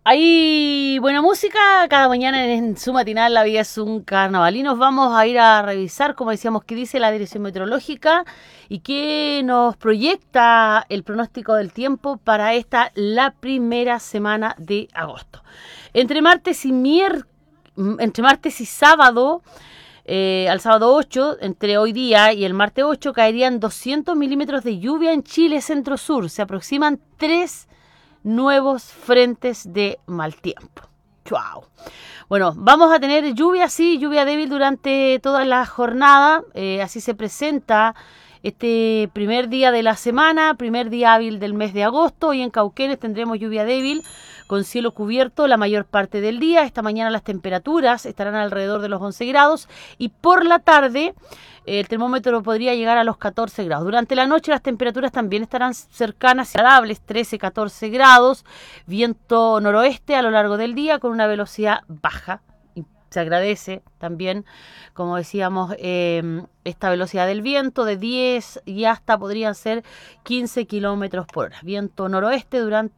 Hay buena música, cada mañana en su matinal La Vida es un Carnaval y nos vamos a ir a revisar, como decíamos, qué dice la Dirección Meteorológica y qué nos proyecta el pronóstico del tiempo para la primera semana de agosto. Entre martes y sábado, al sábado 8, entre hoy día y el martes 8, caerían 200 milímetros de lluvia en Chile centro-sur. Se aproximan 3 nuevos frentes de mal tiempo. ¡Wow! Bueno, vamos a tener lluvia, sí, lluvia débil durante toda la jornada. Así se presenta este primer día de la semana, primer día hábil del mes de agosto. Hoy en Cauquenes tendremos lluvia débil con cielo cubierto la mayor parte del día. Esta mañana las temperaturas estarán alrededor de los 11 grados y por la tarde el termómetro podría llegar a los 14 grados. Durante la noche las temperaturas también estarán cercanas y agradables, 13-14 grados, viento noroeste a lo largo del día con una velocidad baja. Y se agradece también, como decíamos, esta velocidad del viento de 10 y hasta podrían ser 15 kilómetros por hora. Viento noroeste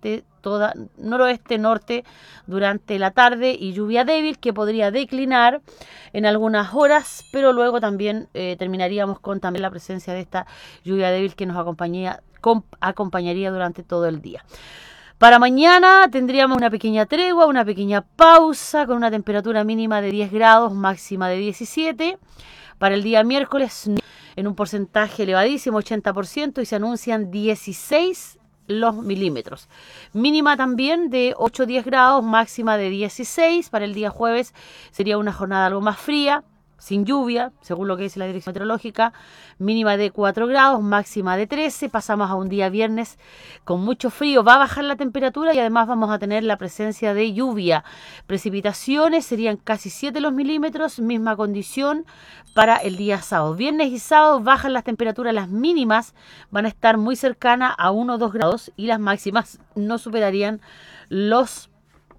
noroeste-norte durante la tarde y lluvia débil que podría declinar en algunas horas, pero luego también terminaríamos con también la presencia de esta lluvia débil que nos acompañaría durante todo el día. Para mañana tendríamos una pequeña tregua, una pequeña pausa con una temperatura mínima de 10 grados, máxima de 17. Para el día miércoles en un porcentaje elevadísimo, 80%, y se anuncian 16 los milímetros. Mínima también de 8-10 grados, máxima de 16. Para el día jueves sería una jornada algo más fría, sin lluvia, según lo que dice la Dirección Meteorológica, mínima de 4 grados, máxima de 13. Pasamos a un día viernes con mucho frío, va a bajar la temperatura y además vamos a tener la presencia de lluvia. Precipitaciones serían casi 7 los milímetros, misma condición para el día sábado. Viernes y sábado bajan las temperaturas, las mínimas van a estar muy cercanas a 1 o 2 grados y las máximas no superarían los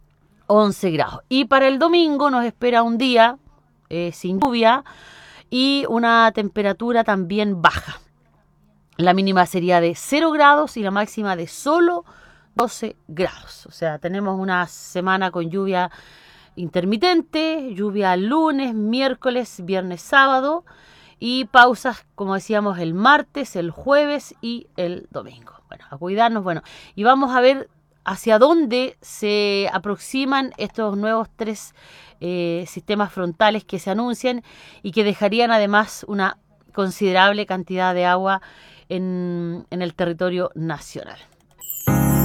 11 grados. Y para el domingo nos espera un día sin lluvia y una temperatura también baja. La mínima sería de 0 grados y la máxima de solo 12 grados. O sea, tenemos una semana con lluvia intermitente, lluvia lunes, miércoles, viernes, sábado y pausas, como decíamos, el martes, el jueves y el domingo. Bueno, a cuidarnos, bueno, y vamos a ver hacia dónde se aproximan estos nuevos 3 sistemas frontales que se anuncian y que dejarían además una considerable cantidad de agua en el territorio nacional.